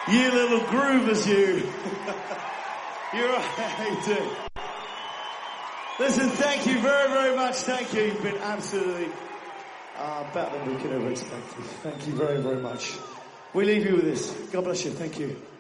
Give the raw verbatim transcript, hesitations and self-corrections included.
You little groovers, you. You're right, how you doing? Listen, thank you very, very much. Thank you. You've been absolutely uh, better than we could ever expect. Thank you very, very much. We leave you with this. God bless you. Thank you.